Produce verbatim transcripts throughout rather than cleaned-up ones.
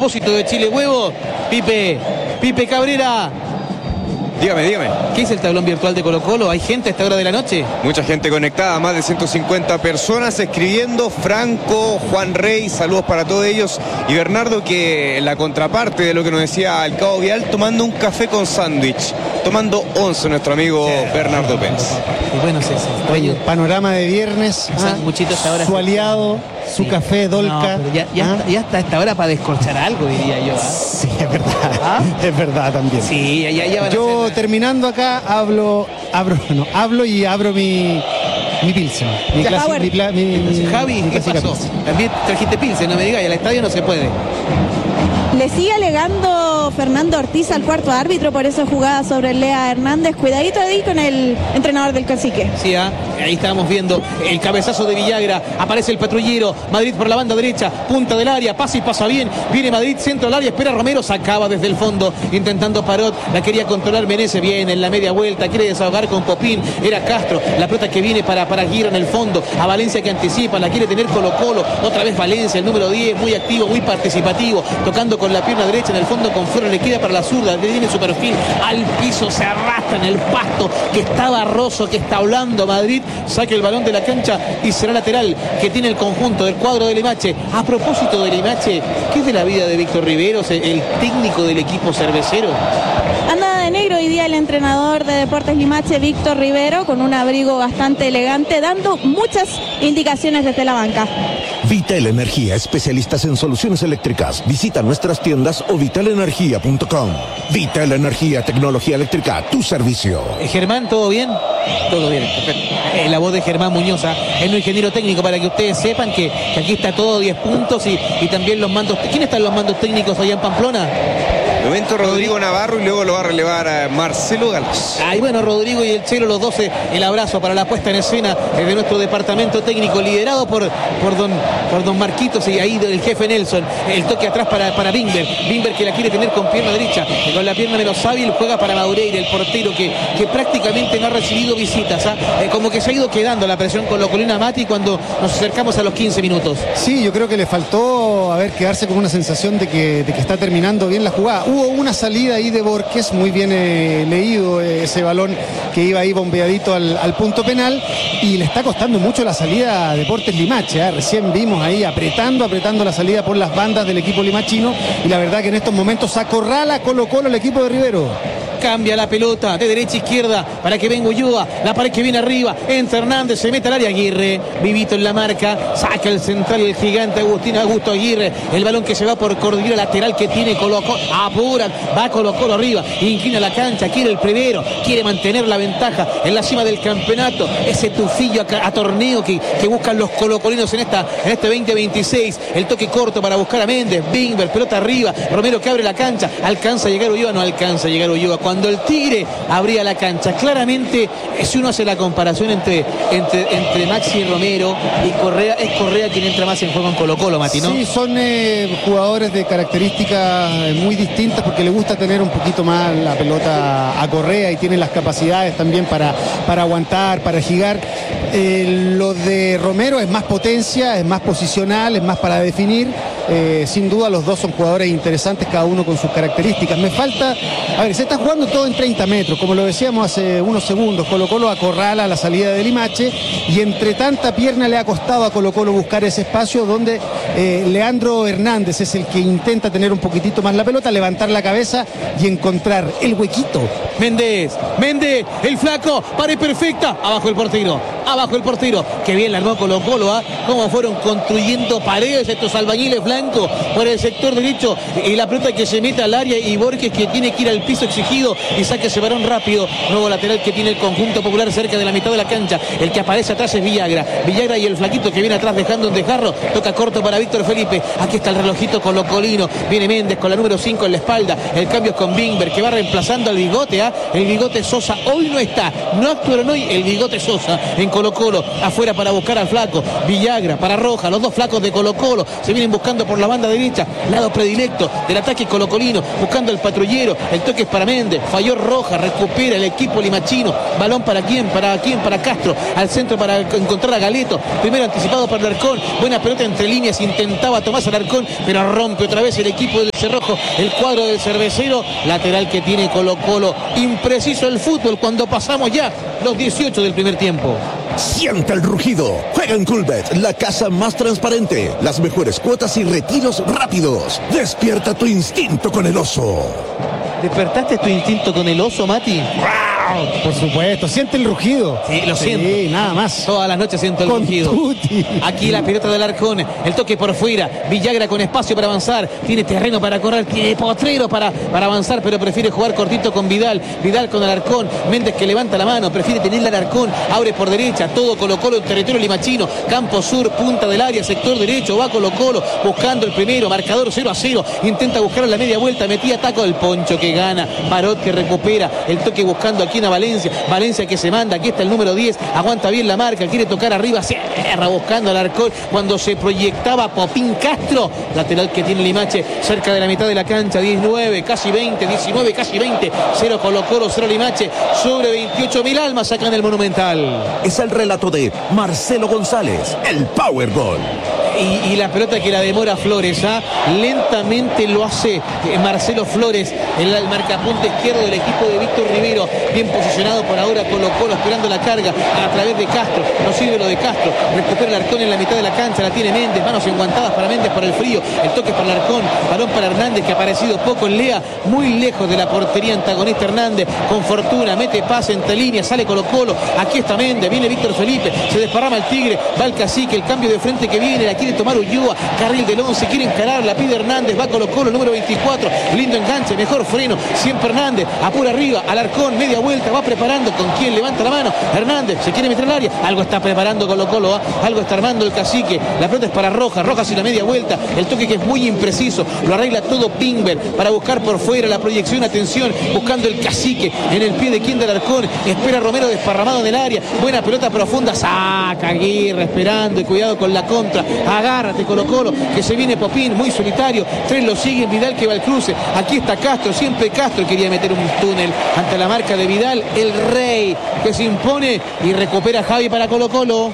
propósito de Chile Huevo, Pipe, Pipe Cabrera. Dígame, dígame. ¿Qué es el tablón virtual de Colo Colo? ¿Hay gente a esta hora de la noche? Mucha gente conectada, más de ciento cincuenta personas escribiendo. Franco, Juan Rey, saludos para todos ellos. Y Bernardo, que la contraparte de lo que nos decía el Cabo Vial, tomando un café con sándwich. Tomando once nuestro amigo sí, Bernardo Pérez. Y bueno, César. Oye, panorama de viernes. Ah, muchitos ahora. Su aliado, su sí. café, Dolca. No, ya, ya, ¿Ah? está, ya está a esta hora para descorchar algo, diría yo. ¿Ah? Sí, es verdad. ¿Ah? Es verdad también. Sí, ya, ya van Yo a hacer... terminando acá hablo, abro, no, hablo y abro mi, mi pilsen. Mi clase, mi, pla, mi, mi, Javi, mi ¿qué pasó? También trajiste pilsen, no me digas, y al estadio no se puede. Le sigue alegando Fernando Ortiz al cuarto árbitro por esa jugada sobre Lea Hernández. Cuidadito ahí con el entrenador del Cacique. Sí, ¿eh? Ahí estábamos viendo el cabezazo de Villagra. Aparece el patrullero. Madrid por la banda derecha, punta del área, pasa y pasa bien. Viene Madrid, centro del área, espera Romero, sacaba desde el fondo, intentando Parot. La quería controlar Menezes, bien en la media vuelta, quiere desahogar con Popín. Era Castro, la pelota que viene para, para Aguirre en el fondo. A Valencia que anticipa, la quiere tener Colo Colo. Otra vez Valencia, el número diez, muy activo, muy participativo, tocando con la pierna derecha en el fondo con Flores, le queda para la zurda, le tiene su perfil al piso, se arrastra en el pasto, que está barroso, que está hablando Madrid, saque el balón de la cancha y será lateral que tiene el conjunto del cuadro de Limache. A propósito de Limache, ¿qué es de la vida de Víctor Riveros, el técnico del equipo cervecero? Anda de negro hoy día el entrenador de Deportes Limache, Víctor Rivero, con un abrigo bastante elegante, dando muchas indicaciones desde la banca. Vital Energía, especialistas en soluciones eléctricas. Visita nuestras tiendas o vital energía punto com. Vital Energía, tecnología eléctrica, tu servicio. Eh, Germán, ¿todo bien? Todo bien, perfecto. Eh, la voz de Germán Muñoz, es un ingeniero técnico, para que ustedes sepan que, que aquí está todo diez puntos y, y también los mandos. ¿Quién están los mandos técnicos allá en Pamplona? De momento Rodrigo Navarro y luego lo va a relevar a Marcelo Galas. Ay, bueno, Rodrigo y el Chelo, los doce, el abrazo para la puesta en escena de nuestro departamento técnico, liderado por, por, don, por don Marquitos y ahí del jefe Nelson. El toque atrás para, para Bimber. Bimber que la quiere tener con pierna derecha, con la pierna menos hábil, juega para Maureira, el portero que, que prácticamente no ha recibido visitas. ¿ah? Eh, como que se ha ido quedando la presión con Locolina Mati cuando nos acercamos a los quince minutos. Sí, yo creo que le faltó a ver quedarse con una sensación de que, de que está terminando bien la jugada. Hubo una salida ahí de Borges, muy bien eh, leído eh, ese balón que iba ahí bombeadito al, al punto penal, y le está costando mucho la salida a Deportes Limache. ¿eh? Recién vimos ahí apretando, apretando la salida por las bandas del equipo limachino, y la verdad que en estos momentos acorrala Colo Colo el equipo de Rivero. Cambia la pelota de derecha a izquierda para que venga Ulloa, la pared que viene arriba, entra Hernández, se mete al área, Aguirre, vivito en la marca, saca el central, el gigante Agustín Augusto Aguirre, el balón que se va por cordillera lateral que tiene Colo Colo, apuran, va Colo Colo arriba, inclina la cancha, quiere el primero, quiere mantener la ventaja en la cima del campeonato, ese tufillo a, a torneo que, que buscan los colocolinos en esta en este veinte veintiséis, el toque corto para buscar a Méndez, Bingber, pelota arriba, Romero que abre la cancha, alcanza a llegar Ulloa, no alcanza a llegar Ulloa, cuando el Tigre abría la cancha. Claramente, si uno hace la comparación entre, entre, entre Maxi y Romero y Correa, es Correa quien entra más en juego en Colo Colo, Mati, ¿no? Sí, son eh, jugadores de características muy distintas, porque le gusta tener un poquito más la pelota a Correa y tiene las capacidades también para, para aguantar, para gigar. Eh, lo de Romero es más potencia, es más posicional, es más para definir. Eh, sin duda los dos son jugadores interesantes, cada uno con sus características. Me falta, a ver, se está jugando todo en treinta metros, como lo decíamos hace unos segundos. Colo Colo acorrala la salida de Limache, y entre tanta pierna le ha costado a Colo Colo buscar ese espacio donde eh, Leandro Hernández es el que intenta tener un poquitito más la pelota, levantar la cabeza y encontrar el huequito. Méndez, Méndez, el flaco, pared perfecta, abajo el portero, abajo el portero, que bien la armó Colo Colo, ¿ah? Cómo fueron construyendo paredes estos albañiles blancos por el sector derecho, y la pelota que se mete al área, y Borges que tiene que ir al piso exigido y saque ese varón rápido. Nuevo lateral que tiene el conjunto popular cerca de la mitad de la cancha, el que aparece atrás es Villagra, Villagra y el flaquito que viene atrás dejando un desgarro, toca corto para Víctor Felipe, aquí está el relojito colocolino, viene Méndez con la número cinco en la espalda, el cambio es con Bingber que va reemplazando al bigote, ¿ah? El bigote Sosa hoy no está, no actuaron hoy el bigote Sosa en Colo Colo, afuera para buscar al flaco, Villagra para Roja, los dos flacos de Colo Colo se vienen buscando por por la banda derecha, lado predilecto del ataque colocolino, buscando el patrullero, el toque es para Méndez, falló Roja, recupera el equipo limachino, balón para quién, para quién, para Castro, al centro para encontrar a Galeto, primero anticipado por Alarcón, buena pelota entre líneas, intentaba Tomás Alarcón, pero rompe otra vez el equipo del Cerrojo, el cuadro del cervecero, lateral que tiene Colo Colo, impreciso el fútbol cuando pasamos ya los dieciocho del primer tiempo. Siente el rugido. Juega en Coolbet, la casa más transparente. Las mejores cuotas y retiros rápidos. Despierta tu instinto con el oso. ¿Despertaste tu instinto con el oso, Mati? Por supuesto, siente el rugido. Sí, lo siento. Sí, nada más. Todas las noches siento el Con rugido. tutti. Aquí la pelota del Arcón, el toque por fuera. Villagra con espacio para avanzar. Tiene terreno para correr, tiene potrero para, para avanzar, pero prefiere jugar cortito con Vidal. Vidal con Alarcón. Méndez que levanta la mano, prefiere tener el Alarcón. Abre por derecha, todo Colo Colo en territorio limachino. Campo sur, punta del área, sector derecho. Va Colo Colo buscando el primero. Marcador cero a cero. Intenta buscar la media vuelta. Metía taco el Poncho que gana. Parot que recupera. El toque buscando aquí a Valencia, Valencia que se manda, aquí está el número diez, aguanta bien la marca, quiere tocar arriba, cierra buscando al Alarcón, cuando se proyectaba Popín Castro, lateral que tiene Limache, cerca de la mitad de la cancha, diecinueve, casi veinte, diecinueve, casi veinte, cero Colo Colo, cero Limache, sobre veintiocho mil almas sacan el Monumental. Es el relato de Marcelo González, el Powerball. Y, y la pelota que la demora Flores, ¿ah? Lentamente lo hace eh, Marcelo Flores, el, el marcapunta izquierdo del equipo de Víctor Rivero, bien posicionado por ahora Colo Colo, esperando la carga a través de Castro, no sirve lo de Castro, recupera el Arcón en la mitad de la cancha, la tiene Méndez, manos enguantadas para Méndez por el frío, el toque para el Arcón, balón para Hernández que ha aparecido poco en Lea, muy lejos de la portería antagonista Hernández, con fortuna, mete pase entre líneas, sale Colo Colo, aquí está Méndez, viene Víctor Felipe, se desparrama el Tigre, va el Cacique, el cambio de frente que viene, la quiere tomar Ulloa, carril del once, quiere encarar, la pide Hernández, va Colo Colo, número veinticuatro, lindo enganche, mejor freno, siempre Hernández, apura arriba, Alarcón, media vuelta, va preparando, con quien levanta la mano, Hernández, se quiere meter al área, algo está preparando Colo Colo, ¿eh? Algo está armando el Cacique, la pelota es para Rojas, Rojas y la media vuelta, el toque que es muy impreciso, lo arregla todo Pingber, para buscar por fuera la proyección, atención, buscando el Cacique, en el pie de quien del Alarcón, espera Romero desparramado en el área, buena pelota profunda, saca Aguirre, esperando y cuidado con la contra, agárrate Colo Colo, que se viene Popín, muy solitario, tres lo siguen, Vidal que va al cruce, aquí está Castro, siempre Castro quería meter un túnel ante la marca de Vidal, el rey que se impone y recupera Javi para Colo Colo.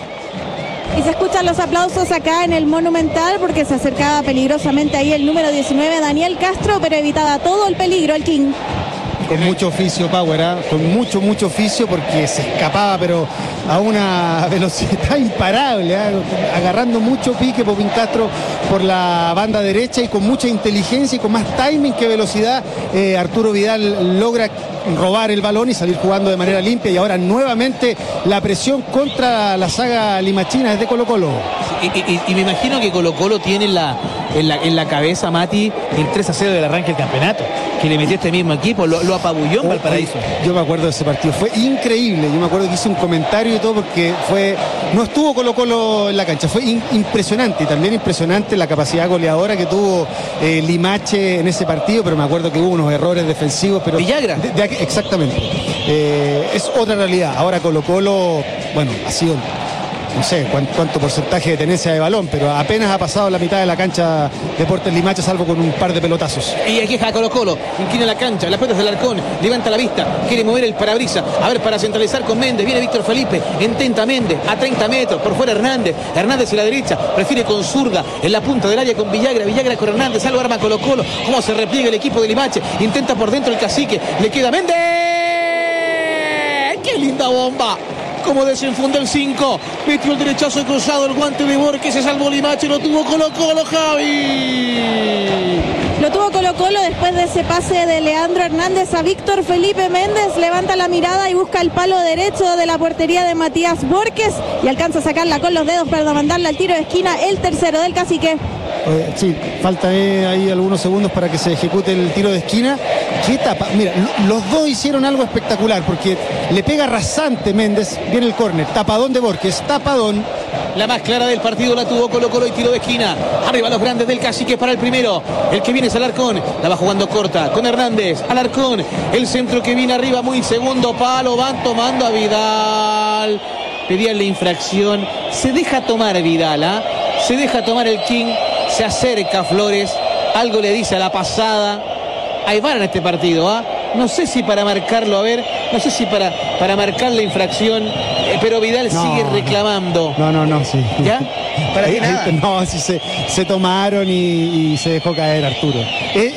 Y se escuchan los aplausos acá en el Monumental porque se acercaba peligrosamente ahí el número diecinueve, Daniel Castro, pero evitaba todo el peligro el King. Con mucho oficio Power, ¿eh? Con mucho, mucho oficio porque se escapaba, pero a una velocidad imparable, ¿eh? Agarrando mucho pique Popín Castro por la banda derecha y con mucha inteligencia y con más timing que velocidad. eh, Arturo Vidal logra robar el balón y salir jugando de manera limpia, y ahora nuevamente la presión contra la saga limachina desde Colo Colo. Y, y, y me imagino que Colo Colo tiene en la, en la, en la cabeza, Mati, el tres a cero del arranque del campeonato, que le metió este mismo equipo, lo, lo apabulló en Valparaíso. Yo me acuerdo de ese partido, fue increíble. Yo me acuerdo que hice un comentario y todo porque fue, no estuvo Colo Colo en la cancha, fue in, impresionante, y también impresionante la capacidad goleadora que tuvo eh, Limache en ese partido, pero me acuerdo que hubo unos errores defensivos. Pero Villagra. De, de, exactamente. Eh, es otra realidad. Ahora Colo Colo, bueno, ha sido, no sé cuánto, cuánto porcentaje de tenencia de balón, pero apenas ha pasado la mitad de la cancha Deportes Limache, salvo con un par de pelotazos. Y aquí está Colo Colo, inclina la cancha, la pelota es del Arcón, levanta la vista, quiere mover el parabrisa, a ver, para centralizar con Méndez, viene Víctor Felipe, intenta Méndez, a treinta metros, por fuera Hernández, Hernández en la derecha, prefiere con zurda, en la punta del área con Villagra, Villagra con Hernández, algo arma Colo Colo, cómo se repliega el equipo de Limache, intenta por dentro el Cacique, le queda Méndez, ¡qué linda bomba! Como desenfunda el cinco, metió el derechazo cruzado, el guante de Borges, se salvó Limache, lo tuvo Colo Colo, Javi. Lo tuvo Colo Colo después de ese pase de Leandro Hernández a Víctor Felipe Méndez, levanta la mirada y busca el palo derecho de la portería de Matías Borges y alcanza a sacarla con los dedos para mandarla al tiro de esquina, el tercero del Cacique. Eh, sí, falta eh, ahí algunos segundos para que se ejecute el tiro de esquina. ¿Qué tapa? Mira, lo, los dos hicieron algo espectacular porque le pega rasante Méndez, viene el córner, tapadón de Borges, tapadón. La más clara del partido la tuvo Colo Colo y tiro de esquina. Arriba los grandes del Cacique para el primero. El que viene es Alarcón. La va jugando corta con Hernández. Alarcón. El centro que viene arriba, muy segundo palo. Van tomando a Vidal. Pedían la infracción. Se deja tomar Vidal, ¿ah? Se deja tomar el King. Se acerca Flores, algo le dice a la pasada. Hay V A R en este partido, ¿ah? No sé si para marcarlo, a ver, no sé si para, para marcar la infracción, eh, pero Vidal No, sigue reclamando. No, no, no, sí. ¿Ya? ¿Para qué Ahí- ahí- nada? No, sí se, se tomaron y, y se dejó caer Arturo. Eh,